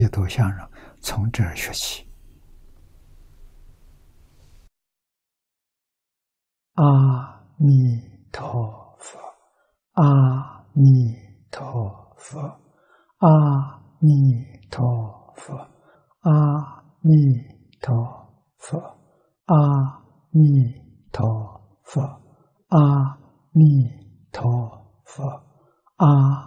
一度相人从这儿学习。阿弥陀佛，阿弥陀佛，阿弥陀佛，阿弥陀佛，阿弥陀佛，阿弥陀佛，阿